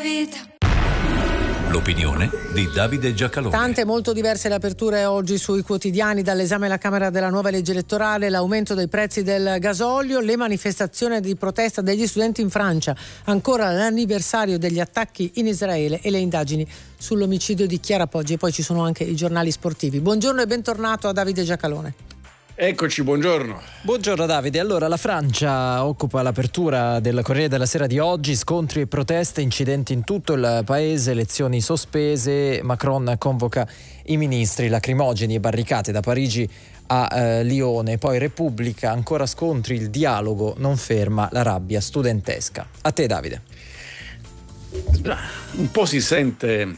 vita. L'opinione di Davide Giacalone. Tante molto diverse le aperture oggi sui quotidiani, dall'esame alla Camera della nuova legge elettorale, l'aumento dei prezzi del gasolio, le manifestazioni di protesta degli studenti in Francia, ancora l'anniversario degli attacchi in Israele e le indagini sull'omicidio di Chiara Poggi, e poi ci sono anche i giornali sportivi. Buongiorno e bentornato a Davide Giacalone. Eccoci, buongiorno. Buongiorno Davide. Allora, la Francia occupa l'apertura del Corriere della Sera di oggi, scontri e proteste, incidenti in tutto il paese, elezioni sospese, Macron convoca i ministri, lacrimogeni e barricate da Parigi a Lione, poi Repubblica, ancora scontri, il dialogo non ferma la rabbia studentesca. A te Davide. Un po' si sente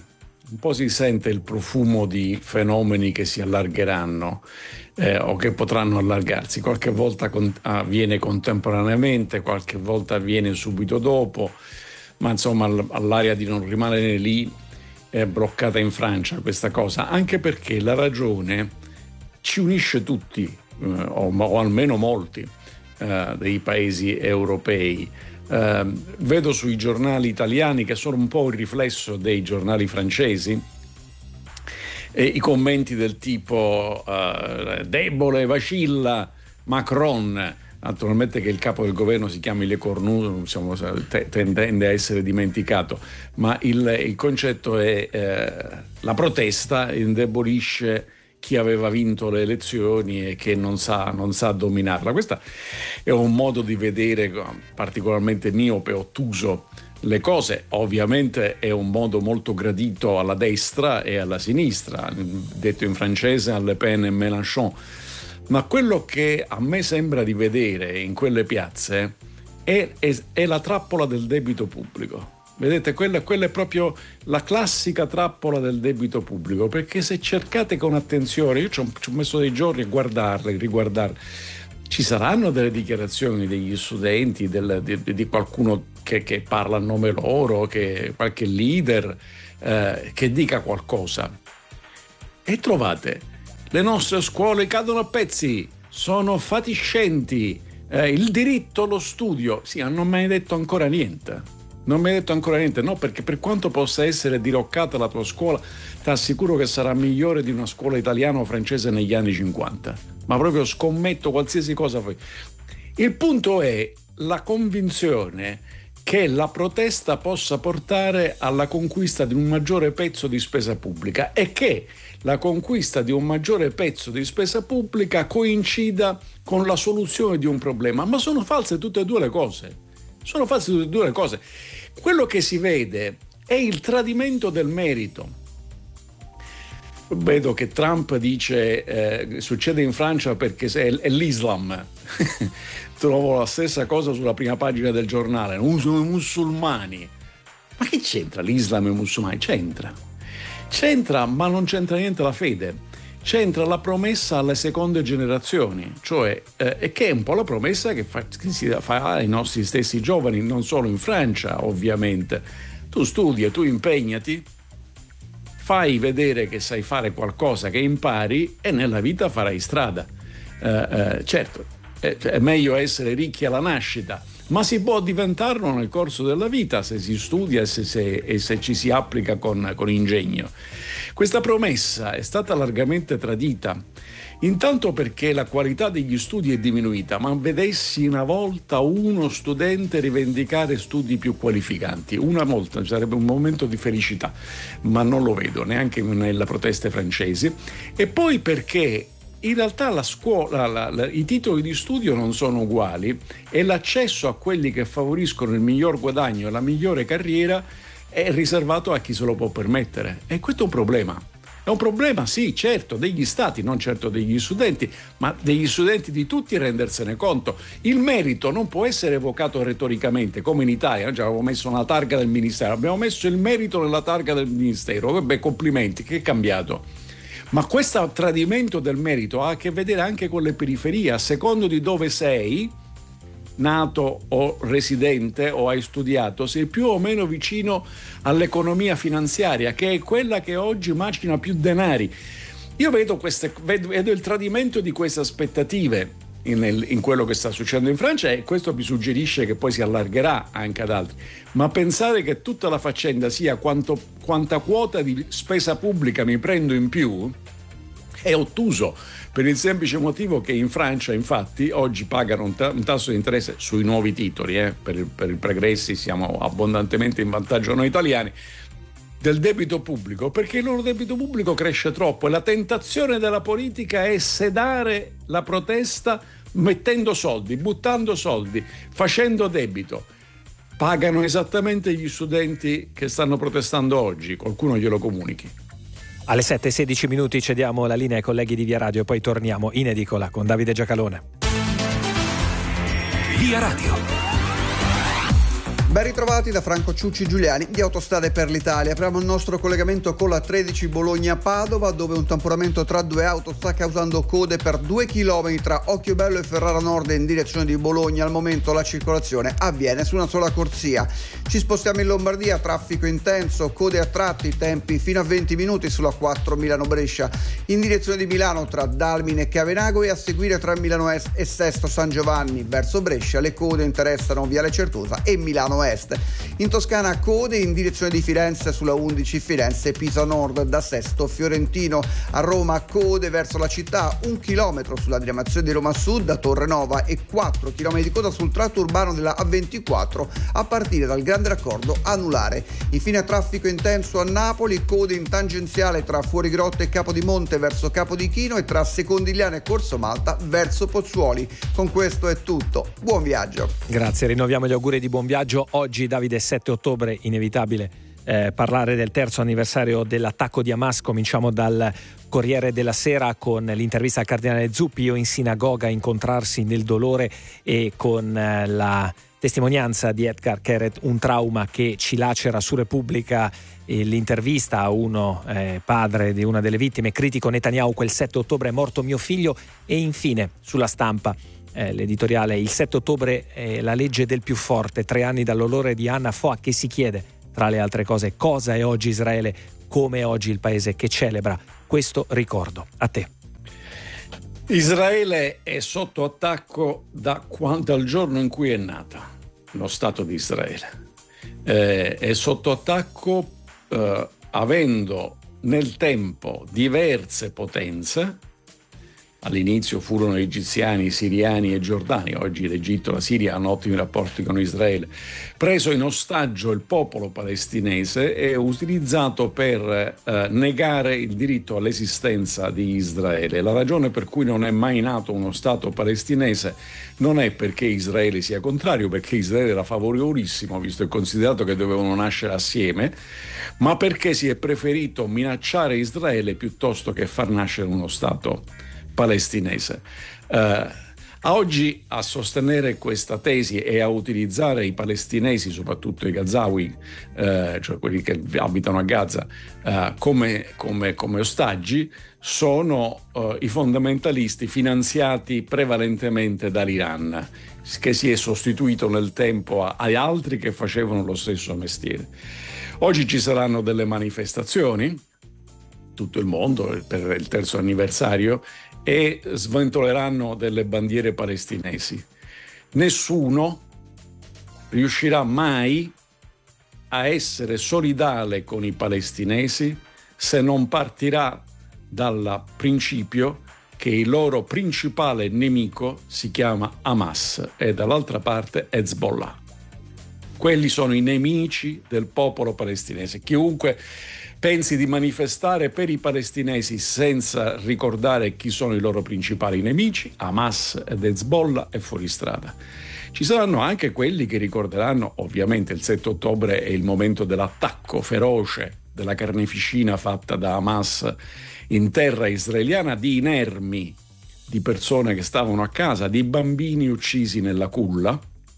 il profumo di fenomeni che si allargheranno o che potranno allargarsi. Qualche volta avviene contemporaneamente, qualche volta avviene subito dopo, ma insomma all'aria di non rimanere lì è bloccata in Francia questa cosa, anche perché la ragione ci unisce tutti, o almeno molti dei paesi europei. Vedo sui giornali italiani, che sono un po' il riflesso dei giornali francesi, i commenti del tipo debole, vacilla, Macron. Naturalmente che il capo del governo si chiami Le Cornu, tende a essere dimenticato, ma il concetto è la protesta indebolisce chi aveva vinto le elezioni e che non sa dominarla. Questo è un modo di vedere particolarmente miope, ottuso le cose. Ovviamente è un modo molto gradito alla destra e alla sinistra, detto in francese a Le Pen e Mélenchon, ma quello che a me sembra di vedere in quelle piazze è la trappola del debito pubblico. Vedete, quella è proprio la classica trappola del debito pubblico, perché se cercate con attenzione, io ci ho messo dei giorni a riguardarle, ci saranno delle dichiarazioni degli studenti, di qualcuno che parla a nome loro, qualche leader che dica qualcosa. E trovate, le nostre scuole cadono a pezzi, sono fatiscenti, il diritto allo studio, sì, non mi hai detto ancora niente. Non mi hai detto ancora niente, no, perché per quanto possa essere diroccata la tua scuola, ti assicuro che sarà migliore di una scuola italiana o francese negli anni 50. Ma proprio scommetto qualsiasi cosa fai. Il punto è la convinzione che la protesta possa portare alla conquista di un maggiore pezzo di spesa pubblica e che la conquista di un maggiore pezzo di spesa pubblica coincida con la soluzione di un problema. Ma sono false tutte e due le cose. Sono false tutte e due le cose. Quello che si vede è il tradimento del merito. Vedo che Trump dice succede in Francia perché è l'Islam. Trovo la stessa cosa sulla prima pagina del giornale. Non sono i musulmani. Ma che c'entra l'Islam e i musulmani? C'entra, ma non c'entra niente la fede. C'entra la promessa alle seconde generazioni, cioè che è un po' la promessa che si fa ai nostri stessi giovani, non solo in Francia ovviamente. Tu studi, tu impegnati, fai vedere che sai fare qualcosa, che impari e nella vita farai strada. Certo, è meglio essere ricchi alla nascita, ma si può diventarlo nel corso della vita se si studia e se ci si applica con ingegno. Questa promessa è stata largamente tradita, intanto perché la qualità degli studi è diminuita, ma vedessi una volta uno studente rivendicare studi più qualificanti, una volta sarebbe un momento di felicità, ma non lo vedo neanche nelle proteste francesi. E poi perché in realtà la scuola, i titoli di studio non sono uguali e l'accesso a quelli che favoriscono il miglior guadagno e la migliore carriera è riservato a chi se lo può permettere. E questo è un problema. È un problema, sì, certo, degli stati, non certo degli studenti, ma degli studenti di tutti rendersene conto. Il merito non può essere evocato retoricamente, come in Italia. Già avevo messo una targa del ministero, abbiamo messo il merito nella targa del ministero. Vabbè, complimenti, che è cambiato? Ma questo tradimento del merito ha a che vedere anche con le periferie, a secondo di dove sei nato o residente o hai studiato, sei più o meno vicino all'economia finanziaria, che è quella che oggi macina più denari. Io vedo il tradimento di queste aspettative in quello che sta succedendo in Francia, e questo mi suggerisce che poi si allargherà anche ad altri. Ma pensare che tutta la faccenda sia quanta quota di spesa pubblica mi prendo in più è ottuso, per il semplice motivo che in Francia infatti oggi pagano un tasso di interesse sui nuovi titoli, per i pregressi siamo abbondantemente in vantaggio noi italiani, del debito pubblico, perché il loro debito pubblico cresce troppo e la tentazione della politica è sedare la protesta mettendo soldi, buttando soldi, facendo debito. Pagano esattamente gli studenti che stanno protestando oggi, qualcuno glielo comunichi. Alle 7:16 cediamo la linea ai colleghi di Via Radio e poi torniamo in edicola con Davide Giacalone. Via Radio. Ben ritrovati da Franco Ciucci Giuliani di Autostrade per l'Italia. Apriamo il nostro collegamento con la 13 Bologna-Padova, dove un tamponamento tra due auto sta causando code per 2 chilometri tra Occhiobello e Ferrara Nord in direzione di Bologna. Al momento la circolazione avviene su una sola corsia. Ci spostiamo in Lombardia, traffico intenso, code a tratti, tempi fino a 20 minuti sulla 4 Milano-Brescia. In direzione di Milano tra Dalmine e Cavenago e a seguire tra Milano Est e Sesto San Giovanni. Verso Brescia le code interessano Viale Certosa e Milano Est. In Toscana code in direzione di Firenze sulla 11 Firenze-Pisa Nord da Sesto Fiorentino. A Roma code verso la città, 1 chilometro sulla diramazione di Roma Sud da Torre Nova e 4 chilometri di coda sul tratto urbano della A24 a partire dal grande raccordo anulare. Infine traffico intenso a Napoli, code in tangenziale tra Fuorigrotta e Capodimonte verso Capodichino e tra Secondigliano e Corso Malta verso Pozzuoli. Con questo è tutto, buon viaggio. Grazie, rinnoviamo gli auguri di buon viaggio. Oggi, Davide, 7 ottobre, inevitabile parlare del terzo anniversario dell'attacco di Hamas. Cominciamo dal Corriere della Sera con l'intervista al cardinale Zuppi, io in sinagoga a incontrarsi nel dolore, e con la testimonianza di Edgar Keret, un trauma che ci lacera, su Repubblica l'intervista a uno padre di una delle vittime, critico Netanyahu, quel 7 ottobre è morto mio figlio. E infine sulla Stampa l'editoriale il 7 ottobre è la legge del più forte, 3 anni dall'orrore di Anna Foa, che si chiede tra le altre cose cosa è oggi Israele, come è oggi il paese che celebra questo ricordo. A te. Israele è sotto attacco dal giorno in cui è nata lo Stato di Israele. È sotto attacco avendo nel tempo diverse potenze. All'inizio furono egiziani, siriani e giordani, oggi l'Egitto e la Siria hanno ottimi rapporti con Israele, preso in ostaggio il popolo palestinese e utilizzato per negare il diritto all'esistenza di Israele. La ragione per cui non è mai nato uno Stato palestinese non è perché Israele sia contrario, perché Israele era favorevolissimo, visto e considerato che dovevano nascere assieme, ma perché si è preferito minacciare Israele piuttosto che far nascere uno Stato palestinese. Oggi a sostenere questa tesi e a utilizzare i palestinesi, soprattutto i Gazawi, cioè quelli che abitano a Gaza, come ostaggi, sono i fondamentalisti finanziati prevalentemente dall'Iran, che si è sostituito nel tempo agli altri che facevano lo stesso mestiere. Oggi ci saranno delle manifestazioni, tutto il mondo, per il terzo anniversario, e sventoleranno delle bandiere palestinesi. Nessuno riuscirà mai a essere solidale con i palestinesi se non partirà dal principio che il loro principale nemico si chiama Hamas e dall'altra parte Hezbollah. Quelli sono i nemici del popolo palestinese. Chiunque pensi di manifestare per i palestinesi senza ricordare chi sono i loro principali nemici, Hamas ed Hezbollah, è fuori strada. Ci saranno anche quelli che ricorderanno, ovviamente il 7 ottobre è il momento dell'attacco feroce, della carneficina fatta da Hamas in terra israeliana, di inermi, di persone che stavano a casa, di bambini uccisi nella culla.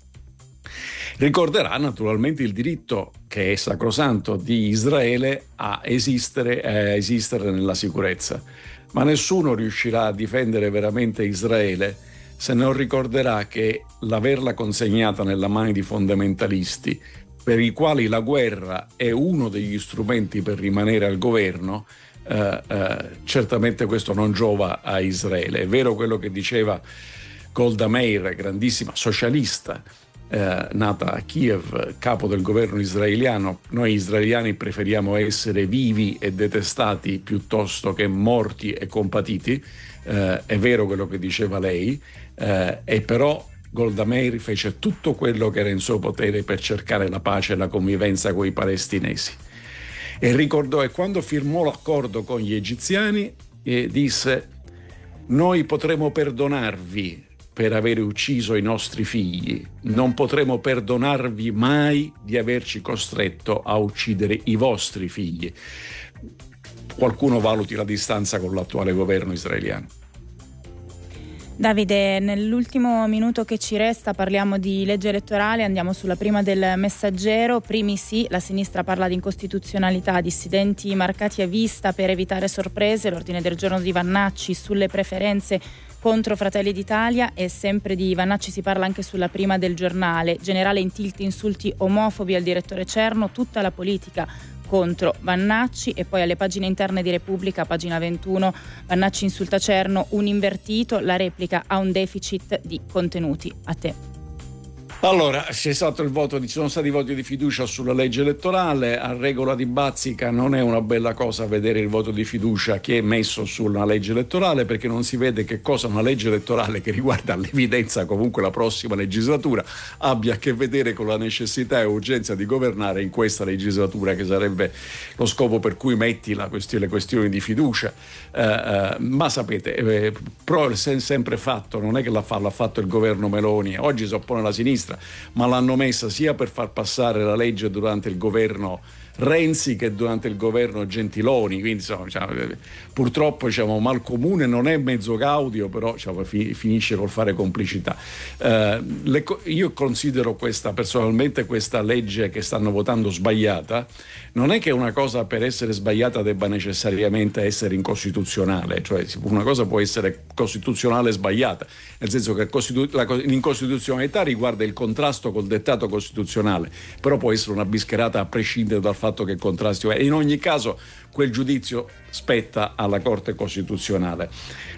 Ricorderà naturalmente il diritto, che è sacrosanto, di Israele a esistere nella sicurezza. Ma nessuno riuscirà a difendere veramente Israele se non ricorderà che l'averla consegnata nella mano di fondamentalisti, per i quali la guerra è uno degli strumenti per rimanere al governo, certamente questo non giova a Israele. È vero quello che diceva Golda Meir, grandissima socialista, nata a Kiev, capo del governo israeliano. Noi israeliani preferiamo essere vivi e detestati piuttosto che morti e compatiti, è vero quello che diceva lei, e però Golda Meir fece tutto quello che era in suo potere per cercare la pace e la convivenza con i palestinesi, e ricordò, e quando firmò l'accordo con gli egiziani disse: noi potremo perdonarvi per avere ucciso i nostri figli, non potremo perdonarvi mai di averci costretto a uccidere i vostri figli. Qualcuno valuti la distanza con l'attuale governo israeliano. Davide, nell'ultimo minuto che ci resta parliamo di legge elettorale, andiamo sulla prima del Messaggero. Primi sì, la sinistra parla di incostituzionalità, dissidenti marcati a vista per evitare sorprese, l'ordine del giorno di Vannacci sulle preferenze contro Fratelli d'Italia, e sempre di Vannacci si parla anche sulla prima del Giornale. Generale in tilt, insulti omofobi al direttore Cerno, tutta la politica contro Vannacci. E poi alle pagine interne di Repubblica, pagina 21, Vannacci insulta Cerno, un invertito, la replica ha un deficit di contenuti. A te. Allora, ci sono stati voti di fiducia sulla legge elettorale. A regola di bazzica non è una bella cosa vedere il voto di fiducia che è messo sulla legge elettorale, perché non si vede che cosa una legge elettorale che riguarda all'evidenza comunque la prossima legislatura abbia a che vedere con la necessità e urgenza di governare in questa legislatura, che sarebbe lo scopo per cui metti le questioni di fiducia. Ma sapete, però sempre fatto, non è che l'ha fatto il governo Meloni, oggi si oppone la sinistra, ma l'hanno messa sia per far passare la legge durante il governo Renzi che durante il governo Gentiloni, quindi purtroppo Malcomune non è mezzo gaudio, però finisce col fare complicità. Io considero personalmente questa legge che stanno votando sbagliata. Non è che una cosa per essere sbagliata debba necessariamente essere incostituzionale, cioè una cosa può essere costituzionale sbagliata, nel senso che l'incostituzionalità riguarda il contrasto col dettato costituzionale, però può essere una bischerata a prescindere dal fatto che contrasti. In ogni caso quel giudizio spetta alla Corte Costituzionale.